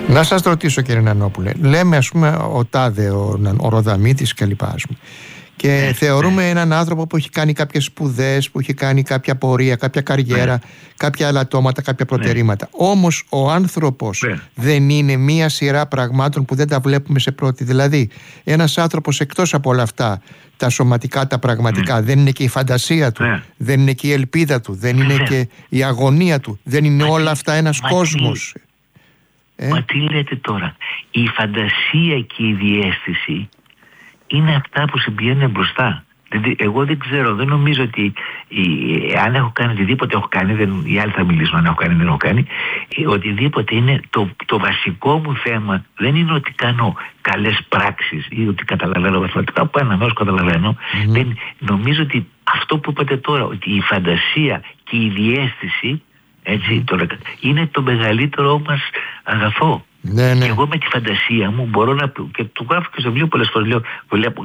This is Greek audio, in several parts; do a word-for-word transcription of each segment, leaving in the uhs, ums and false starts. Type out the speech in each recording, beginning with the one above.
Να σας ρωτήσω, κύριε Νανόπουλε, λέμε ας πούμε ο Τάδε, ο, ο Ροδαμίτης κλπ. Και ε, θεωρούμε ε. έναν άνθρωπο που έχει κάνει κάποιες σπουδές, που έχει κάνει κάποια πορεία, κάποια καριέρα, ε. κάποια αλατώματα, κάποια προτερήματα. Ε. Όμως ο άνθρωπος ε. δεν είναι μία σειρά πραγμάτων που δεν τα βλέπουμε σε πρώτη. Δηλαδή, ένας άνθρωπος εκτός από όλα αυτά, τα σωματικά, τα πραγματικά, ε. δεν είναι και η φαντασία του, ε. δεν είναι και η ελπίδα του, δεν είναι ε. και η αγωνία του, δεν είναι μα όλα αυτά ένας μα κόσμος. Τι, ε. Μα τι λέτε τώρα, η φαντασία και η διαίσθηση είναι αυτά που συμπιένουν μπροστά. Δηλαδή, εγώ δεν ξέρω, δεν νομίζω ότι η, αν έχω κάνει οτιδήποτε έχω κάνει, δεν, οι άλλοι θα μιλήσουν αν έχω κάνει δεν έχω κάνει, οτιδήποτε είναι το, το βασικό μου θέμα. Δεν είναι ότι κάνω καλές πράξεις ή ότι καταλαβαίνω διαφορετικά από ένα μέρος καταλαβαίνω. Mm-hmm. Δεν, νομίζω ότι αυτό που είπατε τώρα, ότι η φαντασία και η διαίσθηση, έτσι, το, είναι το μεγαλύτερό μας αγαθό. Ναι, ναι. Και εγώ με τη φαντασία μου μπορώ να. Και το γράφω και στο βιβλίο πολλές φορές. Λέω, βλέπω,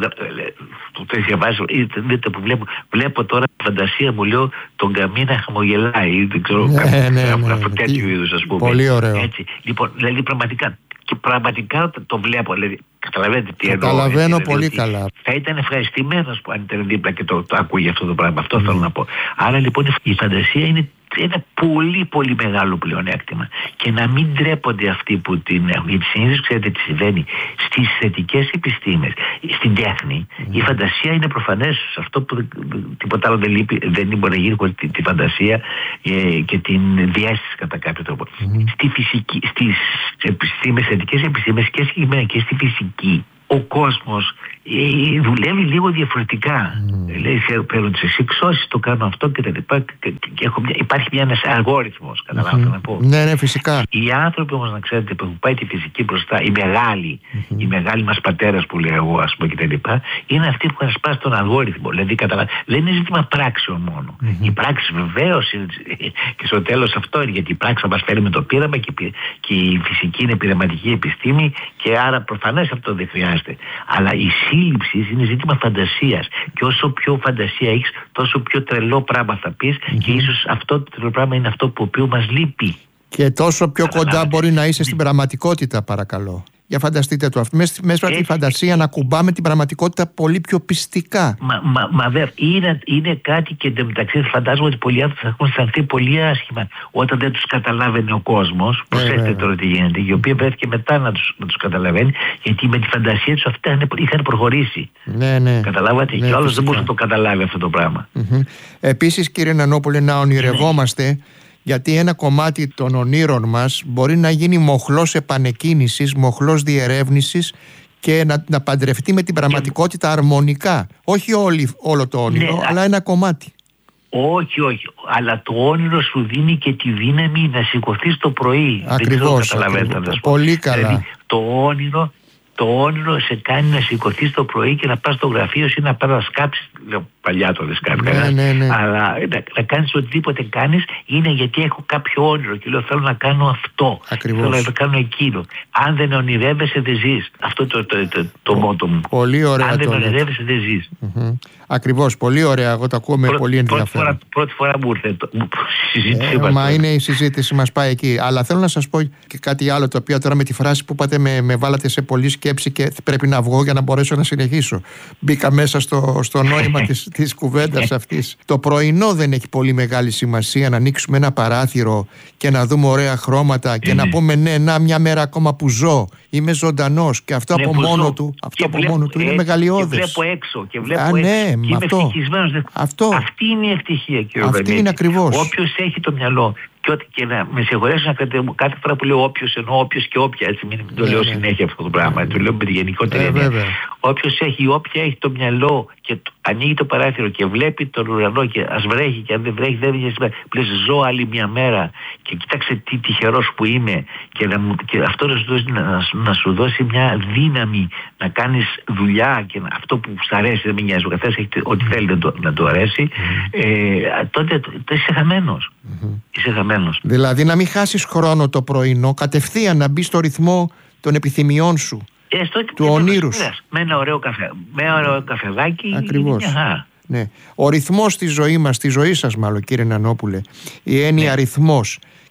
το διαβάζω, δείτε που βλέπω. Βλέπω τώρα τη φαντασία μου, λέω, τον Καμί να χαμογελάει. Δεν ξέρω, ναι, κάποιο, ναι, ναι, αυτό ναι, τέτοιου είδους, ας πούμε. Πολύ ωραίο. Έτσι. Λοιπόν, δηλαδή πραγματικά. Και πραγματικά το βλέπω. Δηλαδή, καταλαβαίνετε τι εννοώ. Καταλαβαίνω δηλαδή, πολύ καλά. Θα ήταν ευχαριστημένος που αν ήταν δίπλα και το, το ακούγε αυτό το πράγμα. Αυτό mm. θέλω να πω. Άρα λοιπόν η φαντασία είναι ένα πολύ πολύ μεγάλο πλεονέκτημα. Και να μην ντρέπονται αυτοί που την έχουν. Γιατί συνήθως ξέρετε τι συμβαίνει. Στις θετικές επιστήμες, στην τέχνη, mm. η φαντασία είναι προφανές. Αυτό που τίποτα άλλο δεν λείπει, δεν μπορεί να γίνει χωρίς τη, τη φαντασία ε, και την διαίσθηση κατά κάποιο τρόπο. Mm. Στη φυσική, στις επιστήμες, θετικές επιστήμες και συγκεκριμένα και στη φυσική, ο κόσμος ε, δουλεύει λίγο διαφορετικά. Mm. Λέει, παίρνω τις εξισώσεις, το κάνω αυτό και τα λοιπά. Και, και, και έχω μια, υπάρχει μια, ένας αλγόριθμος, καταλάβατε mm. να πω. Ναι, ναι, φυσικά. Οι άνθρωποι όμως, να ξέρετε, που έχουν πάει τη φυσική μπροστά, οι μεγάλοι, mm-hmm. οι μεγάλοι μας πατέρας που λέω εγώ, ας πούμε, και τα λοιπά, είναι αυτοί που έχουν σπάσει τον αλγόριθμο. Δηλαδή, καταλάβατε, δεν είναι ζήτημα πράξεων μόνο. Mm-hmm. Η πράξη βεβαίως είναι, και στο τέλος αυτό είναι, γιατί η πράξη θα μας φέρει με το πείραμα και, και η φυσική είναι πειραματική επιστήμη και άρα προφανές αυτό δεν χρειάζεται. Αλλά η σύλληψη είναι ζήτημα φαντασίας. Και όσο πιο φαντασία έχεις, τόσο πιο τρελό πράγμα θα πεις mm-hmm. και ίσως αυτό το τρελό πράγμα είναι αυτό που οποίο μας λείπει. Και τόσο πιο κοντά μπορεί να είσαι στην πραγματικότητα, παρακαλώ. Για φανταστείτε το αυτό. Μέσα από τη φαντασία να κουμπάμε την πραγματικότητα πολύ πιο πιστικά. Μα, μα, μα βέβαια, είναι, είναι κάτι και εντωμεταξύ φαντάζομαι ότι πολλοί άνθρωποι θα έχουν αισθανθεί πολύ άσχημα όταν δεν τους καταλάβαινε ο κόσμος. Προσέξτε ε, τώρα τι γίνεται. Η οποία βρέθηκε μετά να τους, να τους καταλαβαίνει, γιατί με τη φαντασία τους αυτά είχαν προχωρήσει. Ναι, ναι. Καταλάβατε, ναι, και όλος δεν μπορούσε να το καταλάβει αυτό το πράγμα. Mm-hmm. Επίσης, κύριε Νανόπουλε, να ονειρευόμαστε. Ναι. Γιατί ένα κομμάτι των ονείρων μας μπορεί να γίνει μοχλός επανεκκίνησης, μοχλός διερεύνησης και να, να παντρευτεί με την πραγματικότητα αρμονικά. Όχι όλη, όλο το όνειρο, ναι, αλλά ένα κομμάτι. Όχι, όχι. Αλλά το όνειρο σου δίνει και τη δύναμη να σηκωθείς το πρωί. Ακριβώς. Δεν ξέρω, ακριβώς. Πολύ καλά. Δηλαδή, το όνειρο... Το όνειρο σε κάνει να σηκωθείς το πρωί και να πας στο γραφείο σου ή να πας να σκάψεις. Λέω παλιά το δεν σκάψει κανένας. Ναι, ναι, ναι. Αλλά να, να κάνεις οτιδήποτε κάνεις είναι γιατί έχω κάποιο όνειρο και λέω θέλω να κάνω αυτό. Ακριβώς. Θέλω να κάνω εκείνο. Αν δεν ονειρεύεσαι δεν ζεις. Αυτό το, το, το, το, το μότο μου. Πολύ ωραία. Αν δεν το ονειρεύεσαι δεν ζεις. Mm-hmm. Ακριβώς. Πολύ ωραία. Εγώ το ακούω με Πρω, πολύ ενδιαφέρον. Πρώτη φορά, πρώτη φορά μου ήρθε το, η συζήτηση. Ε, μα είναι η συζήτηση μας πάει εκεί. Αλλά θέλω να σας πω και κάτι άλλο το οποίο τώρα με τη φράση που είπατε με, με βάλατε σε πολλή σκέψη και πρέπει να βγω για να μπορέσω να συνεχίσω. Μπήκα μέσα στο, στο νόημα της, της κουβέντας αυτής. Το πρωινό δεν έχει πολύ μεγάλη σημασία να ανοίξουμε ένα παράθυρο και να δούμε ωραία χρώματα και να πούμε ναι, να μια μέρα ακόμα που ζω. Είμαι ζωντανός και αυτό από μόνο του, αυτό από μόνο του είναι μεγαλειώδες. Και βλέπω έξω και βλέπω Α, έξω. Ναι, και είμαι αυτό. ευτυχισμένος. Αυτό. Αυτή είναι η ευτυχία, κύριε Αυτή Βενίτη. είναι ακριβώς. Όποιος έχει το μυαλό. Και, ό, και να με συγχωρέσουν κάθε φορά που λέω όποιος εννοώ όποιος και όποια. Έτσι μην το ναι, λέω ναι. συνέχεια αυτό το πράγμα. Το λέω με τη γενικότερη έννοια. Όποιος έχει, όποια έχει το μυαλό και το, ανοίγει το παράθυρο και βλέπει τον ουρανό και ας βρέχει και αν δεν βρέχει δεν βγαίνει σήμερα. Πλες ζω άλλη μια μέρα και κοίταξε τι τυχερός που είμαι και, να, και αυτό να σου, δώσει, να, να σου δώσει μια δύναμη να κάνεις δουλειά και να, αυτό που σου αρέσει δεν με νοιάζει. Ο καθένας έχει ό,τι θέλει να το, να το αρέσει. Mm-hmm. Ε, τότε, τότε είσαι χαμένος. Mm-hmm. Είσαι χαμένος. Δηλαδή να μην χάσεις χρόνο το πρωινό, κατευθείαν να μπει στο ρυθμό των επιθυμιών σου. Έστω του ονείρου σου. Με ένα ωραίο, καφέ, με ένα ωραίο καφεδάκι. Ακριβώς. Ναι. Ο ρυθμός στη ζωή μας, στη ζωή σας μάλλον κύριε Νανόπουλε, η έννοια ναι. ρυθμός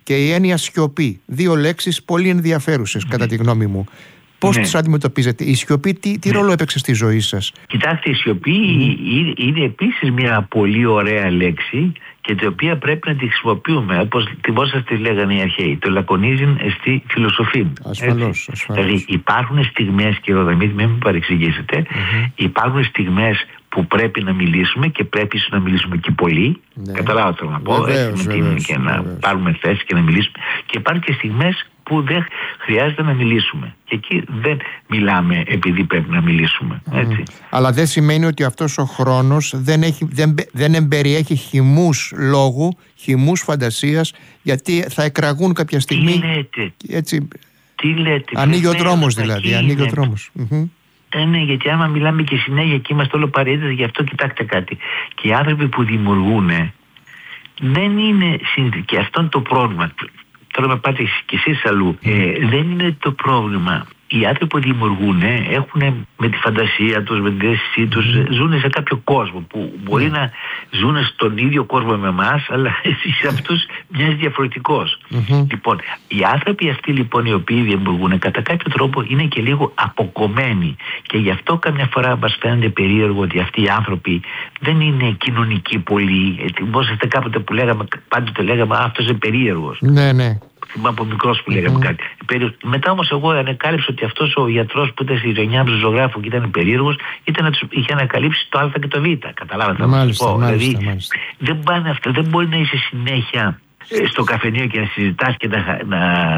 και η έννοια σιωπή. Δύο λέξεις πολύ ενδιαφέρουσες, κατά τη γνώμη μου. Πώς ναι. τις αντιμετωπίζετε? Η σιωπή τι, τι ναι. ρόλο έπαιξε στη ζωή σας? Κοιτάξτε, η σιωπή mm. είναι επίσης μια πολύ ωραία λέξη και την οποία πρέπει να τη χρησιμοποιούμε. Όπως θυμόσαστε τη λέγανε οι αρχαίοι. Το λακωνίζειν εστί φιλοσοφήν. Ασφαλώς, ασφαλώς. Δηλαδή υπάρχουν στιγμές, κύριε Ροδαμίτη, μην με παρεξηγήσετε, mm-hmm. υπάρχουν στιγμές που πρέπει να μιλήσουμε και πρέπει ίσως να μιλήσουμε και πολύ. Ναι. Καταλάβω θέλω να πω. Βεβαίως, έτσι, βεβαίως, και βεβαίως. Να πάρουμε θέση και να μιλήσουμε. Και υπάρχουν και στιγμές που δεν χρειάζεται να μιλήσουμε. Και εκεί δεν μιλάμε επειδή πρέπει να μιλήσουμε. Έτσι. Mm. Αλλά δεν σημαίνει ότι αυτός ο χρόνος δεν, έχει, δεν, δεν εμπεριέχει χυμούς λόγου, χυμούς φαντασίας, γιατί θα εκραγούν κάποια στιγμή. Τι λέτε? Έτσι, Τι λέτε? ανοίγει ο δρόμος δηλαδή. Ανοίγει ο δρόμος. Mm-hmm. Ε, ναι, γιατί άμα μιλάμε και συνέχεια και είμαστε όλο παρέτητες, γι' αυτό κοιτάξτε κάτι. Και οι άνθρωποι που δημιουργούν δεν είναι. Και αυτό είναι το πρόβλημα. Τώρα με πάτε κι εσείς αλλού. Ε, δεν είναι το πρόβλημα. Οι άνθρωποι που δημιουργούν έχουν με τη φαντασία τους, με τη διέστησή τους, ζουν σε κάποιο κόσμο που μπορεί να ζουν στον ίδιο κόσμο με εμάς, αλλά σε αυτούς μοιάζει διαφορετικός. Mm-hmm. Λοιπόν, οι άνθρωποι αυτοί λοιπόν οι οποίοι δημιουργούν κατά κάποιο τρόπο είναι και λίγο αποκομμένοι. Και γι' αυτό καμιά φορά μας φαίνεται περίεργο ότι αυτοί οι άνθρωποι δεν είναι κοινωνικοί πολύ. Θυμόσαστε κάποτε που λέγαμε, πάντοτε λέγαμε αυτός είναι περίεργος. Ναι, ναι. Θυμάμαι από μικρός που λέγαμε mm-hmm. κάτι. Μετά όμως εγώ ανακάλυψα ότι αυτός ο γιατρός που ήταν στη γειτονιά του ζωγράφου και ήταν περίεργος, ήταν να τους είχε ανακαλύψει το Α και το Β. Καταλάβατε? Μάλιστα, πω. μάλιστα, Δηλαδή μάλιστα. δεν πάνε αυτά. Δεν μπορεί να είσαι συνέχεια στο καφενείο και να συζητάς και να, να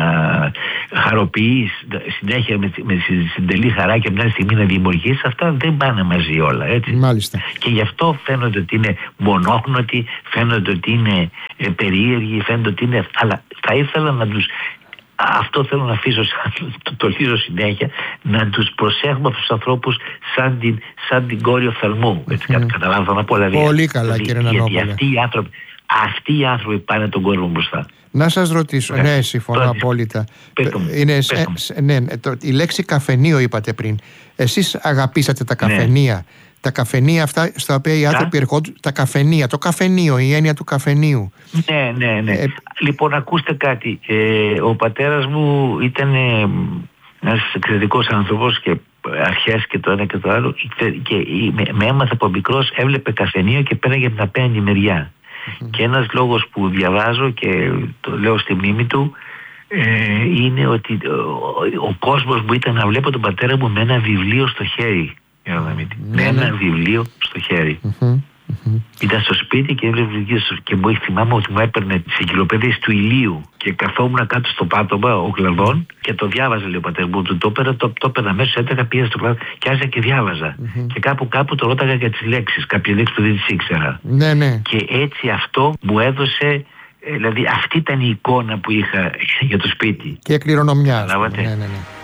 χαροποιείς συνέχεια με, με συντελή χαρά και μια στιγμή να δημιουργείς. Αυτά δεν πάνε μαζί όλα, έτσι. Μάλιστα. Και γι' αυτό φαίνονται ότι είναι μονόχνοτοι, φαίνονται ότι είναι ε, περίεργοι, φαίνονται ότι είναι. Αλλά θα ήθελα να τους. Αυτό θέλω να αφήσω, το, το λύσω συνέχεια, να τους προσέχουμε αυτούς τους ανθρώπους σαν την, σαν την κόρη οφθαλμού. Έτσι, mm-hmm. καταλάβω να πω. Δηλαδή, πολύ καλά, δηλαδή, κύριε Νανόπουλε. Γιατί αυτοί οι άνθρωποι, αυτοί οι άνθρωποι πάνε τον κόσμο μπροστά. Να σας ρωτήσω, ναι, συμφωνώ Τώρα, απόλυτα. Πέτω, είναι, ε, ναι, το, η λέξη καφενείο είπατε πριν. Εσείς αγαπήσατε τα καφενεία. Ναι. Τα καφενεία αυτά στα οποία οι άνθρωποι ερχόντουσαν. Τα καφενεία, το καφενείο, η έννοια του καφενείου. Ναι, ναι, ναι. Ε, λοιπόν, ακούστε κάτι. Ε, ο πατέρας μου ήταν ε, ένας εξαιρετικός άνθρωπος και αρχές και το ένα και το άλλο. Και με, με έμαθε από μικρός, έβλεπε καφενείο και πέραγε από την απέναντι μεριά. Mm-hmm. Και ένας λόγος που διαβάζω και το λέω στη μνήμη του ε, είναι ότι ο, ο κόσμος μου ήταν να βλέπω τον πατέρα μου με ένα βιβλίο στο χέρι. Mm-hmm. Με ένα βιβλίο στο χέρι. Mm-hmm. Mm-hmm. Ήταν στο σπίτι και έβλεπε βιβλίο και μου θυμάμαι ότι μου έπαιρνε τις εγκυκλοπαίδειες του ηλίου και καθόμουν κάτω στο πάτωμα ο κλαδόν και το διάβαζε, λέει ο πατέρα μου. Το έπαιρνα, το, το έπαιρνα μέσα, έτρεχα, πήγα στο κλαδόν και άρχισα και διάβαζα. Mm-hmm. Και κάπου κάπου το ρώταγα για τις λέξεις, κάποιες λέξεις που δεν τις ήξερα. Ναι, ναι. Και έτσι αυτό μου έδωσε. Δηλαδή αυτή ήταν η εικόνα που είχα για το σπίτι. Και κληρονομιά. Ναι, ναι, ναι.